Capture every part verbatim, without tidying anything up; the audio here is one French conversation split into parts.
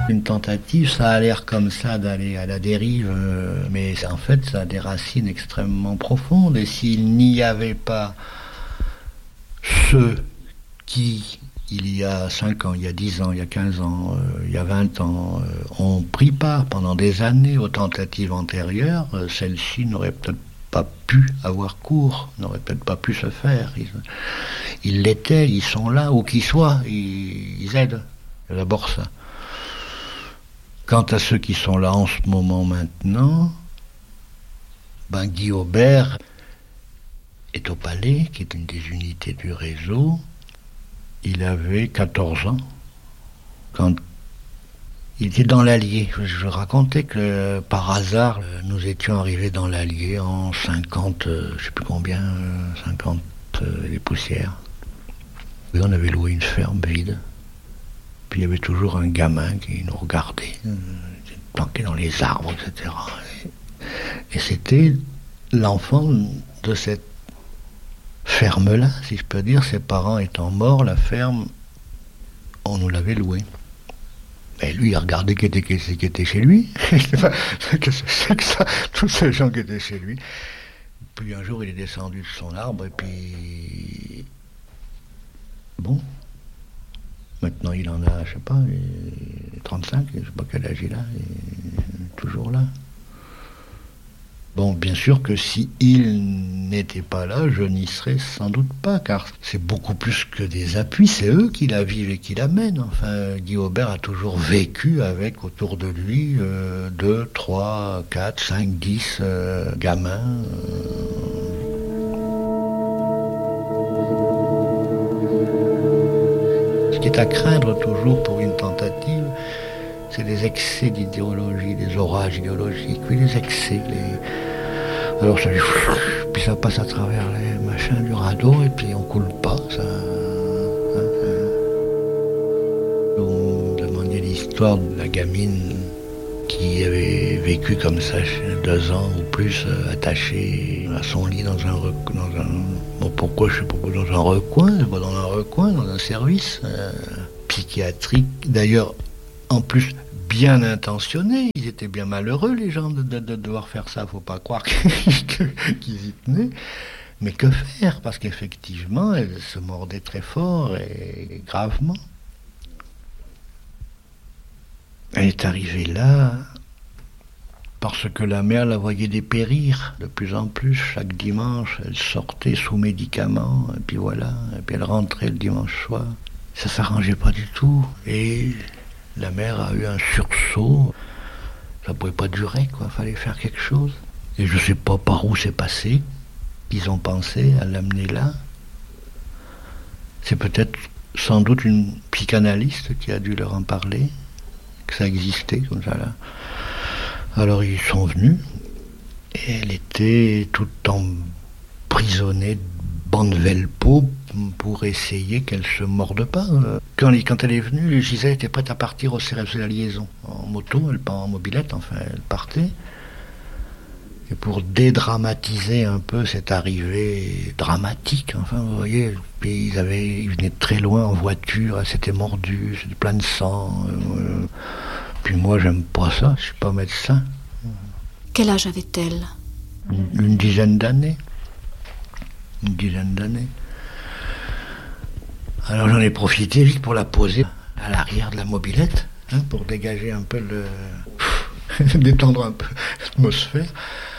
Une tentative, ça a l'air comme ça d'aller à la dérive, euh, mais en fait, ça a des racines extrêmement profondes. Et s'il n'y avait pas ceux qui, il y a cinq ans, il y a dix ans, il y a quinze ans, euh, il y a vingt ans, euh, ont pris part pendant des années aux tentatives antérieures, euh, celles-ci n'auraient peut-être pas pu avoir cours, n'auraient peut-être pas pu se faire. Ils, ils l'étaient, ils sont là, où qu'ils soient, ils, ils aident. D'abord ça. Quant à ceux qui sont là en ce moment maintenant, ben Guy Aubert est au Palais, qui est une des unités du réseau. Il avait quatorze ans quand il était dans l'Allier. Je racontais que par hasard, nous étions arrivés dans l'Allier en cinquante, je ne sais plus combien, cinquante les poussières. Et on avait loué une ferme vide. Puis il y avait toujours un gamin qui nous regardait, euh, planqué dans les arbres, et cetera. Et, et c'était l'enfant de cette ferme-là, si je peux dire. Ses parents étant morts, la ferme, on nous l'avait louée. Et lui, il regardait qui était, qui était chez lui. Qu'est-ce que c'est que ça, tous ces gens qui étaient chez lui. Puis un jour, il est descendu de son arbre, et puis... Bon... Maintenant, il en a, je sais pas, trente-cinq, je sais pas quel âge il a, il est toujours là. Bon, bien sûr que si il n'était pas là, je n'y serais sans doute pas, car c'est beaucoup plus que des appuis, c'est eux qui la vivent et qui la mènent. Enfin, Guy Aubert a toujours vécu avec autour de lui euh, deux, trois, quatre, cinq, dix euh, gamins. Euh, Ce qui est à craindre toujours pour une tentative, c'est les excès d'idéologie, des orages idéologiques, oui, les excès. Les... Alors ça, puis ça passe à travers les machins du radeau et puis on coule pas. Ça... On me demandait l'histoire de la gamine qui avait vécu comme ça, deux ans ou plus, attachée à son lit dans un recoin. Dans un... Bon, pourquoi je sais pas, dans un recoin, pas dans un recoin, dans un service euh, psychiatrique. D'ailleurs, en plus, bien intentionné. Ils étaient bien malheureux, les gens, de, de, de devoir faire ça. Faut pas croire qu'ils y tenaient. Mais que faire? Parce qu'effectivement, elle se mordait très fort et gravement. Elle est arrivée là parce que la mère la voyait dépérir de plus en plus. Chaque dimanche, elle sortait sous médicaments, et puis voilà, et puis elle rentrait le dimanche soir. Ça s'arrangeait pas du tout. Et la mère a eu un sursaut. Ça pouvait pas durer, quoi. Fallait faire quelque chose. Et je sais pas par où c'est passé. Ils ont pensé à l'amener là. C'est peut-être sans doute une psychanalyste qui a dû leur en parler, que ça existait comme ça là. Alors ils sont venus et elle était toute emprisonnée de Bandevelpo pour essayer qu'elle se morde pas. Quand, quand elle est venue, Gisèle était prête à partir au C R F de la liaison en moto, elle pas en mobilette, enfin elle partait. Et pour dédramatiser un peu cette arrivée dramatique, enfin vous voyez, puis ils avaient, ils venaient de très loin en voiture, elle s'était mordue, c'était plein de sang. Euh, puis moi j'aime pas ça, je suis pas médecin. Quel âge avait-elle? Une, une dizaine d'années. Une dizaine d'années. Alors j'en ai profité vite pour la poser à l'arrière de la mobilette, hein, pour dégager un peu le... détendre un peu l'atmosphère.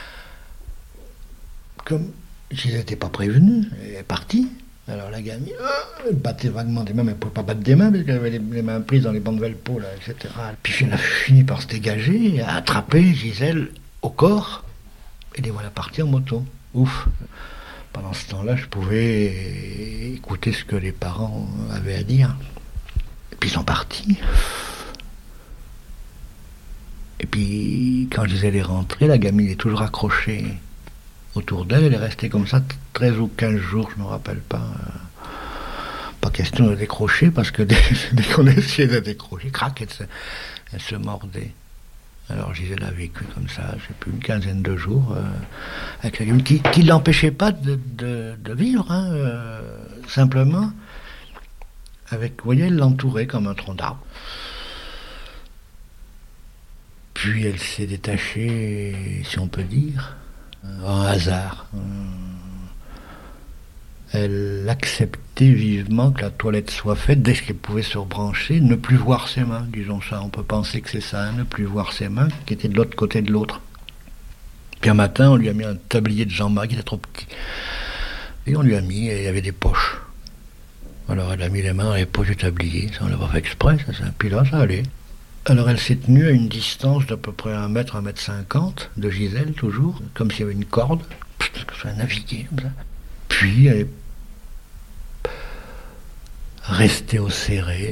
Comme je n'étais pas prévenu, elle est partie. Alors la gamine, elle battait vaguement des mains, mais elle ne pouvait pas battre des mains parce qu'elle avait les, les mains prises dans les Bandevelpo, là, et cetera. Puis elle a fini par se dégager, à attraper Gisèle au corps, et les voilà partis en moto. Ouf. Pendant ce temps-là, je pouvais écouter ce que les parents avaient à dire. Et puis ils sont partis. Et puis, quand Gisèle est rentrée, la gamine est toujours accrochée autour d'elle. Elle est restée comme ça treize ou quinze jours, je ne me rappelle pas. Pas question de décrocher, parce que dès, dès qu'on essayait de décrocher, crac, elle se, elle se mordait. Alors Gisèle a vécu comme ça, je sais plus, une quinzaine de jours, euh, avec la gamine, qui ne l'empêchait pas de, de, de vivre, hein, euh, simplement, avec, vous voyez, elle l'entourait comme un tronc d'arbre. Puis elle s'est détachée, si on peut dire, en hasard. Elle acceptait vivement que la toilette soit faite dès qu'elle pouvait se rebrancher, ne plus voir ses mains, disons ça, on peut penser que c'est ça, hein, ne plus voir ses mains qui étaient de l'autre côté de l'autre. Puis un matin, on lui a mis un tablier de Jean-Marie qui était trop petit. Et on lui a mis, et il y avait des poches. Alors elle a mis les mains dans les poches du tablier, ça on l'a pas fait exprès, ça, ça. Puis là ça allait. Alors elle s'est tenue à une distance d'à peu près un mètre, un mètre cinquante de Gisèle toujours, comme s'il y avait une corde, ça a navigué comme ça. Puis elle est restée au serré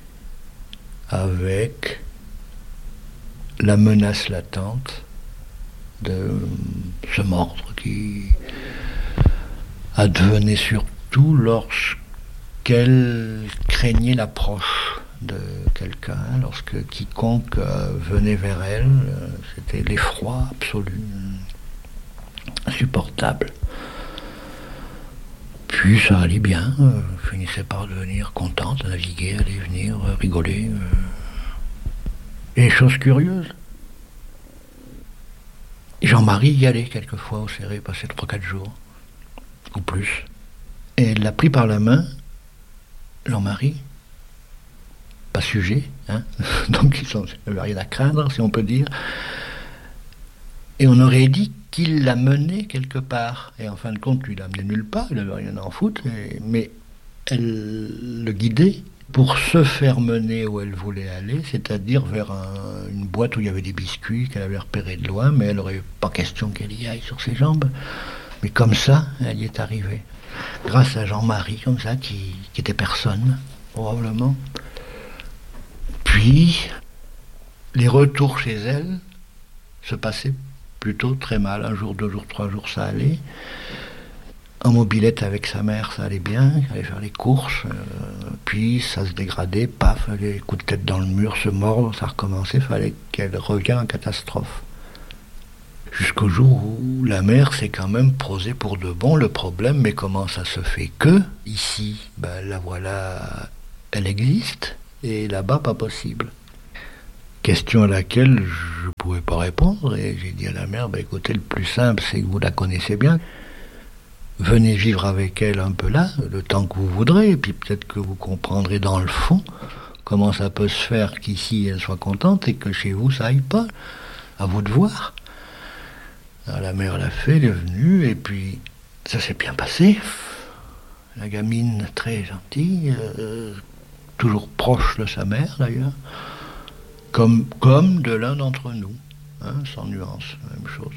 avec la menace latente de ce mordre qui advenait surtout lorsqu'elle craignait l'approche de quelqu'un, lorsque quiconque euh, venait vers elle, euh, c'était l'effroi absolu, insupportable. Puis ça allait bien, euh, finissait par devenir contente, naviguer, aller venir, euh, rigoler. Euh. Et chose curieuse, Jean-Marie y allait quelquefois au serré, passait trois quatre jours, ou plus. Et elle l'a pris par la main, Jean-Marie, pas sujet, hein, donc il n'avait rien à craindre, si on peut dire. Et on aurait dit qu'il l'a menée quelque part. Et en fin de compte, lui, il l'a amené nulle part, il n'avait rien à en foutre, et, mais elle le guidait pour se faire mener où elle voulait aller, c'est-à-dire vers un, une boîte où il y avait des biscuits qu'elle avait repérés de loin, mais elle n'aurait pas question qu'elle y aille sur ses jambes. Mais comme ça, elle y est arrivée. Grâce à Jean-Marie, comme ça, qui, qui était personne, probablement. Puis, les retours chez elle se passaient plutôt très mal. Un jour, deux jours, trois jours, ça allait. En mobilette avec sa mère, ça allait bien. Elle allait faire les courses. Euh, puis, ça se dégradait. Paf, les coups de tête dans le mur, se mordre, ça recommençait. Il fallait qu'elle revienne en catastrophe. Jusqu'au jour où la mère s'est quand même posée pour de bon le problème. Mais comment ça se fait que, ici, ben, la voilà, elle existe. Et là-bas, pas possible. Question à laquelle je ne pouvais pas répondre, et j'ai dit à la mère, bah, écoutez, le plus simple, c'est que vous la connaissez bien. Venez vivre avec elle un peu là, le temps que vous voudrez, et puis peut-être que vous comprendrez dans le fond comment ça peut se faire qu'ici elle soit contente et que chez vous ça aille pas. À vous de voir. Alors, la mère l'a fait, elle est venue, et puis ça s'est bien passé. La gamine très gentille, euh, toujours proche de sa mère d'ailleurs, comme, comme de l'un d'entre nous, hein, sans nuance, même chose.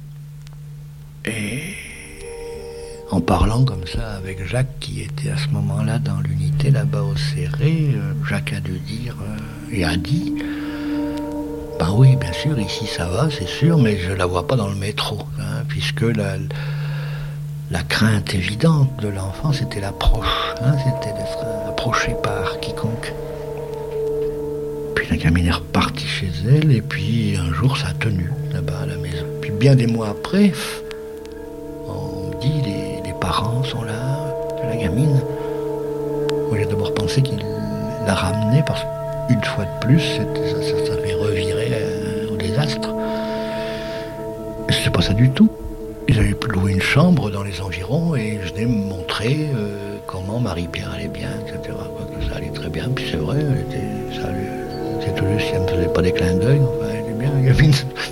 Et en parlant comme ça avec Jacques, qui était à ce moment-là dans l'unité là-bas au Serré, euh, Jacques a dû dire, euh, et a dit, ben oui, bien sûr, ici ça va, c'est sûr, mais je la vois pas dans le métro, hein, puisque la... La crainte évidente de l'enfant, c'était l'approche, hein, c'était d'être approché par quiconque. Puis la gamine est repartie chez elle, et puis un jour ça a tenu là-bas à la maison. Puis bien des mois après, on me dit les, les parents sont là, la gamine. Moi j'ai d'abord pensé qu'il la ramenait parce qu'une fois de plus, ça, ça, ça avait reviré euh, au désastre. C'est pas ça du tout. Ils avaient loué une chambre dans les environs et je venais me montrer euh, comment Marie-Pierre allait bien, et cetera. Que ça allait très bien, puis c'est vrai, elle était, ça allait, c'est tout juste si elle ne me faisait pas des clins d'œil, enfin elle était bien, la gamine.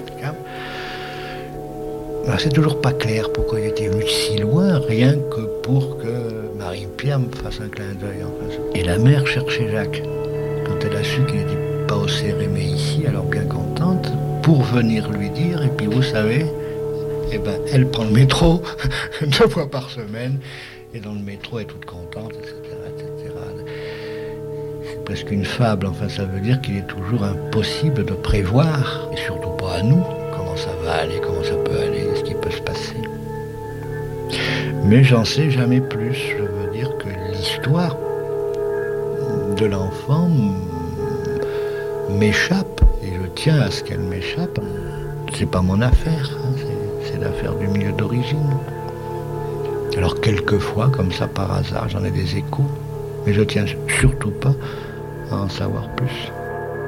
Alors, c'est toujours pas clair pourquoi il était venu de si loin, rien que pour que Marie-Pierre me fasse un clin d'œil. Enfin. Et la mère cherchait Jacques, quand elle a su qu'il n'était pas au Serré mais ici, alors bien contente, pour venir lui dire, et puis vous savez, eh ben, elle prend le métro deux fois par semaine, et dans le métro, elle est toute contente, et cetera, et cetera. C'est presque une fable, enfin, ça veut dire qu'il est toujours impossible de prévoir, et surtout pas à nous, comment ça va aller, comment ça peut aller, ce qui peut se passer. Mais j'en sais jamais plus, je veux dire que l'histoire de l'enfant m'échappe, et je tiens à ce qu'elle m'échappe. C'est pas mon affaire, hein, c'est... C'est l'affaire du milieu d'origine. Alors quelquefois, comme ça par hasard, j'en ai des échos, mais je tiens surtout pas à en savoir plus.